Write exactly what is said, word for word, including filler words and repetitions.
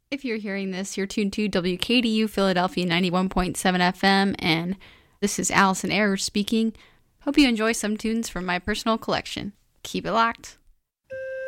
If you're hearing this, you're tuned to W K D U Philadelphia ninety-one point seven F M, and this is Allison Ayers speaking. Hope you enjoy some tunes from my personal collection. Keep it locked.